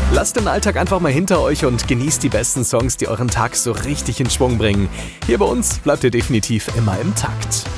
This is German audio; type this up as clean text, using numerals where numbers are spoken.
Lasst den Alltag einfach mal hinter euch und genießt die besten Songs, die euren Tag so richtig in Schwung bringen. Hier bei uns bleibt ihr definitiv immer im Takt.